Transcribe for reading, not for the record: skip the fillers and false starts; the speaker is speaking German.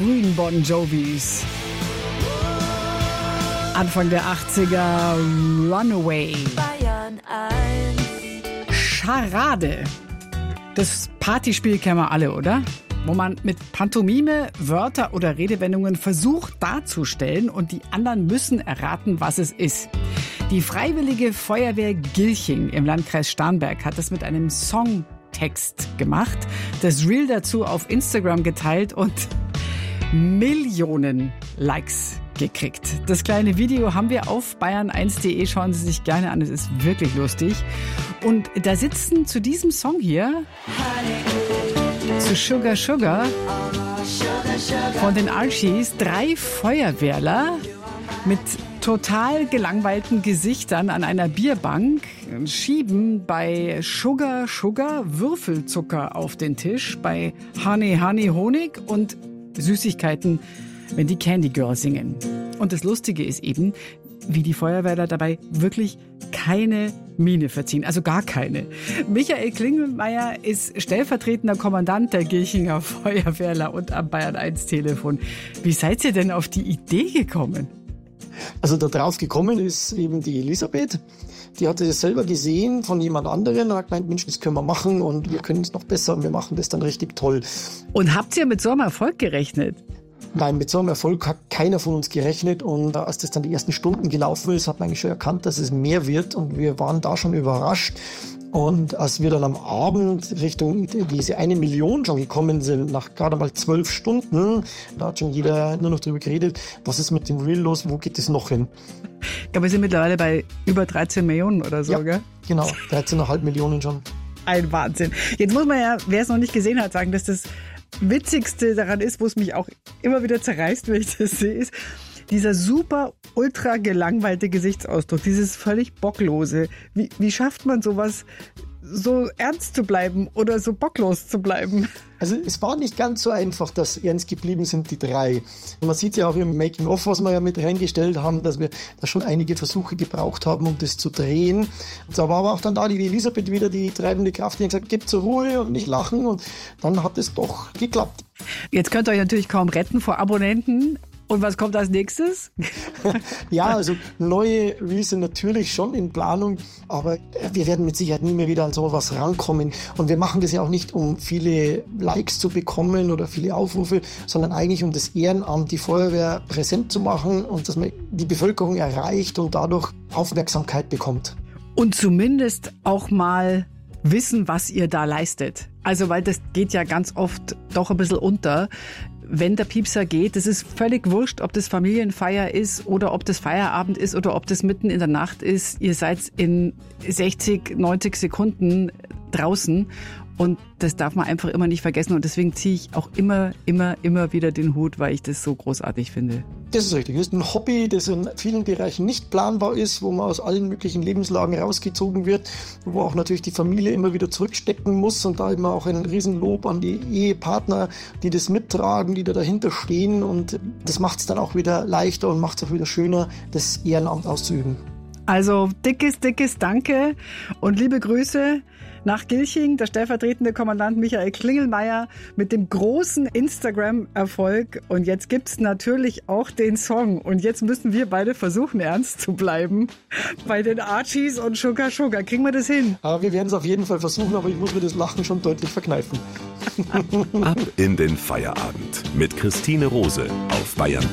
frühen Bon Jovis. Anfang der 80er, Runaway. Bayern 1. Charade. Das Partyspiel kennen wir alle, oder? Wo man mit Pantomime Wörter oder Redewendungen versucht darzustellen und die anderen müssen erraten, was es ist. Die Freiwillige Feuerwehr Gilching im Landkreis Starnberg hat das mit einem Songtext gemacht, das Reel dazu auf Instagram geteilt und Millionen Likes gekriegt. Das kleine Video haben wir auf bayern1.de. Schauen Sie sich gerne an, es ist wirklich lustig. Und da sitzen zu diesem Song hier, zu Sugar Sugar von den Archies, 3 Feuerwehrler mit total gelangweilten Gesichtern an einer Bierbank, schieben bei Sugar Sugar Würfelzucker auf den Tisch, bei Honey Honey Honig und Süßigkeiten, wenn die Candy Girl singen. Und das Lustige ist eben, wie die Feuerwehrler dabei wirklich keine Miene verziehen, also gar keine. Michael Klingelmeier ist stellvertretender Kommandant der Gilchinger Feuerwehrler und am Bayern 1 Telefon. Wie seid ihr denn auf die Idee gekommen? Also da drauf gekommen ist eben die Elisabeth. Die hatte das selber gesehen von jemand anderem und hat gemeint, Mensch, das können wir machen und wir können es noch besser und wir machen das dann richtig toll. Und habt ihr mit so einem Erfolg gerechnet? Nein, mit so einem Erfolg hat keiner von uns gerechnet und als das dann die ersten Stunden gelaufen ist, hat man eigentlich schon erkannt, dass es mehr wird und wir waren da schon überrascht. Und als wir dann am Abend Richtung diese 1 Million schon gekommen sind, nach gerade mal 12 Stunden, da hat schon jeder nur noch drüber geredet, was ist mit dem Reel los, wo geht es noch hin? Ich glaube, wir sind mittlerweile bei über 13 Millionen oder so, ja, gell? Genau, 13,5 Millionen schon. Ein Wahnsinn. Jetzt muss man ja, wer es noch nicht gesehen hat, sagen, dass das Witzigste daran ist, wo es mich auch immer wieder zerreißt, wenn ich das sehe, ist dieser super, ultra gelangweilte Gesichtsausdruck, dieses völlig Bocklose. Wie schafft man sowas, so ernst zu bleiben oder so bocklos zu bleiben? Also es war nicht ganz so einfach, dass ernst geblieben sind die 3. Man sieht ja auch im Making-of, was wir ja mit reingestellt haben, dass wir da schon einige Versuche gebraucht haben, um das zu drehen. Da war aber auch dann da die Elisabeth wieder die treibende Kraft, die hat gesagt, gebt zur Ruhe und nicht lachen. Und dann hat es doch geklappt. Jetzt könnt ihr euch natürlich kaum retten vor Abonnenten. Und was kommt als nächstes? Ja, also neue Reels sind natürlich schon in Planung, aber wir werden mit Sicherheit nie mehr wieder an sowas rankommen. Und wir machen das ja auch nicht, um viele Likes zu bekommen oder viele Aufrufe, sondern eigentlich um das Ehrenamt, die Feuerwehr präsent zu machen und dass man die Bevölkerung erreicht und dadurch Aufmerksamkeit bekommt. Und zumindest auch mal wissen, was ihr da leistet. Also, weil das geht ja ganz oft doch ein bisschen unter. Wenn der Piepser geht, das ist völlig wurscht, ob das Familienfeier ist oder ob das Feierabend ist oder ob das mitten in der Nacht ist. Ihr seid in 60, 90 Sekunden draußen und das darf man einfach immer nicht vergessen und deswegen ziehe ich auch immer wieder den Hut, weil ich das so großartig finde. Das ist richtig. Das ist ein Hobby, das in vielen Bereichen nicht planbar ist, wo man aus allen möglichen Lebenslagen rausgezogen wird, wo auch natürlich die Familie immer wieder zurückstecken muss und da immer auch ein Riesenlob an die Ehepartner, die das mittragen, die da dahinter stehen und das macht es dann auch wieder leichter und macht es auch wieder schöner, das Ehrenamt auszuüben. Also dickes Danke und liebe Grüße nach Gilching, der stellvertretende Kommandant Michael Klingelmeier mit dem großen Instagram-Erfolg. Und jetzt gibt's natürlich auch den Song. Und jetzt müssen wir beide versuchen, ernst zu bleiben bei den Archies und Sugar Sugar. Kriegen wir das hin? Aber wir werden es auf jeden Fall versuchen, aber ich muss mir das Lachen schon deutlich verkneifen. Ab in den Feierabend mit Christine Rose auf Bayern